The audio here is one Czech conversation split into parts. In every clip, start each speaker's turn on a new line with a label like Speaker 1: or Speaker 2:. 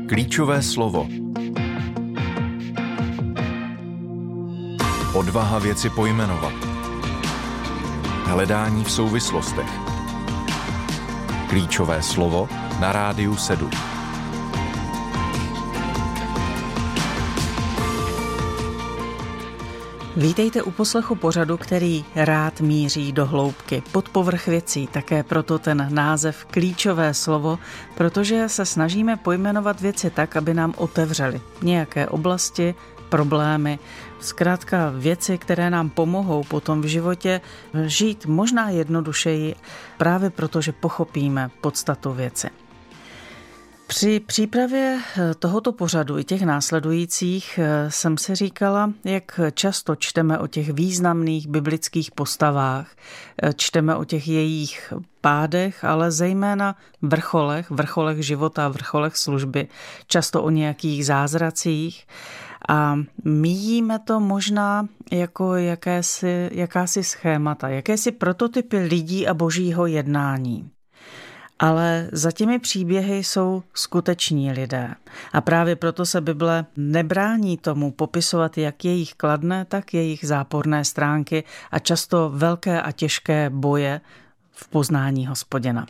Speaker 1: Klíčové slovo. Odvaha věci pojmenovat. Hledání v souvislostech. Klíčové slovo na Rádiu 7.
Speaker 2: Vítejte u poslechu pořadu, který rád míří do hloubky, pod povrch věcí, také proto ten název Klíčové slovo, protože se snažíme pojmenovat věci tak, aby nám otevřely nějaké oblasti, problémy, zkrátka věci, které nám pomohou potom v životě žít možná jednodušeji, právě proto, že pochopíme podstatu věci. Při přípravě tohoto pořadu i těch následujících jsem si říkala, jak často čteme o těch významných biblických postavách, čteme o těch jejich pádech, ale zejména vrcholech života, vrcholech služby, často o nějakých zázracích a míjíme to možná jako jakási schémata, jakési prototypy lidí a božího jednání. Ale za těmi příběhy jsou skuteční lidé. A právě proto se Bible nebrání tomu popisovat jak jejich kladné, tak jejich záporné stránky a často velké a těžké boje v poznání Hospodina.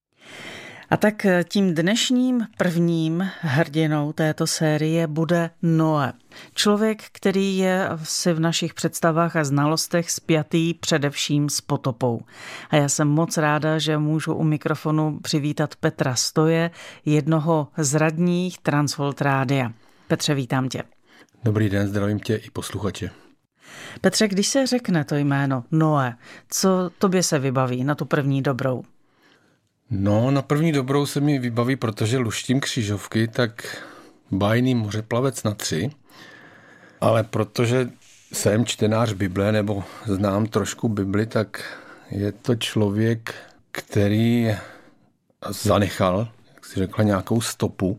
Speaker 2: A tak tím dnešním prvním hrdinou této série bude Noé. Člověk, který je si v našich představách a znalostech spjatý především s potopou. A já jsem moc ráda, že můžu u mikrofonu přivítat Petra Stoje, jednoho z radních Transworld Rádia. Petře, vítám tě.
Speaker 3: Dobrý den, zdravím tě i posluchače.
Speaker 2: Petře, když se řekne to jméno Noé, co tobě se vybaví na tu první dobrou?
Speaker 3: No, na první dobrou se mi vybaví, protože luštím křížovky, tak bájný mořeplavec na 3, ale protože jsem čtenář Bible nebo znám trošku Bibli, tak je to člověk, který zanechal, jak si řekla, nějakou stopu,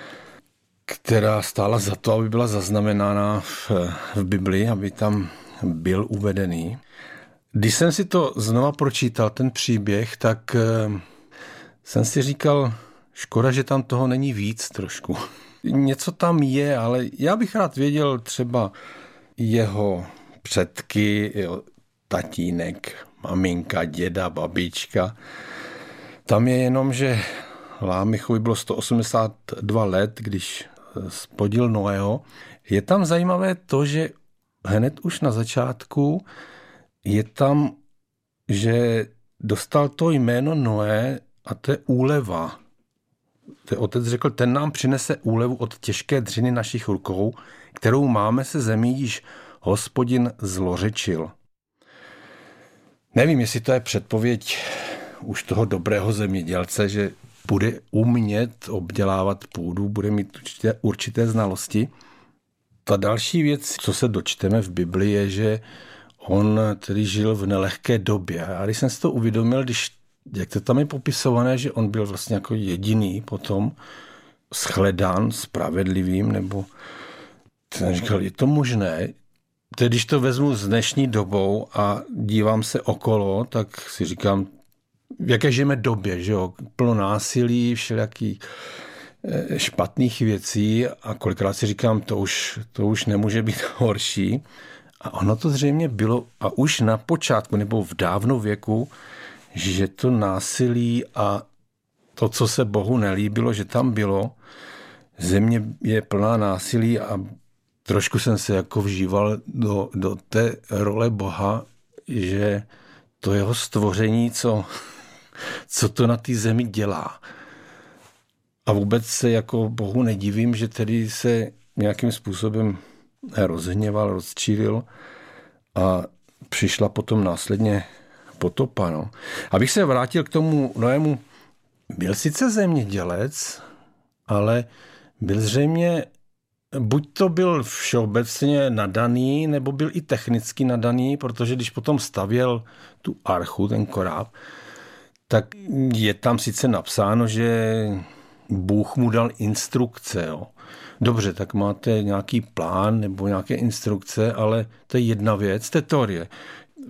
Speaker 3: která stála za to, aby byla zaznamenána v Bibli, aby tam byl uvedený. Když jsem si to znova pročítal, ten příběh, tak jsem si říkal, škoda, že tam toho není víc trošku. Něco tam je, ale já bych rád věděl třeba jeho předky, jeho tatínek, maminka, děda, babička. Tam je jenom, že Lámechovi bylo 182 let, když spodil Noého. Je tam zajímavé to, že hned už na začátku je tam, že dostal to jméno Noé, a to je úleva. Otec řekl, ten nám přinese úlevu od těžké dřiny našich rukou, kterou máme se zemí, již Hospodin zlořečil. Nevím, jestli to je předpověď už toho dobrého zemědělce, že bude umět obdělávat půdu, bude mít určité znalosti. Ta další věc, co se dočteme v Bibli, je, že on tedy žil v nelehké době. A když jsem si to uvědomil, jak to tam je popisované, že on byl vlastně jako jediný potom shledán spravedlivým, nebo jsem říkal, je to možné? Tedy když to vezmu s dnešní dobou a dívám se okolo, tak si říkám, v jaké žijeme době, že jo? Plno násilí, všelijakých špatných věcí a kolikrát si říkám, to už nemůže být horší. A ono to zřejmě bylo a už na počátku nebo v dávnou věku, že to násilí a to, co se Bohu nelíbilo, že tam bylo, země je plná násilí a trošku jsem se jako vžíval do té role Boha, že to jeho stvoření, co to na té zemi dělá. A vůbec se jako Bohu nedivím, že tedy se nějakým způsobem rozhněval, rozčílil a přišla potom následně potopa. No. Abych se vrátil k tomu Noému, byl sice zemědělec, ale byl zřejmě, buď to byl všeobecně nadaný, nebo byl i technicky nadaný, protože když potom stavěl tu archu, ten koráb, tak je tam sice napsáno, že Bůh mu dal instrukce. Jo. Dobře, tak máte nějaký plán nebo nějaké instrukce, ale to je jedna věc, to je teorie.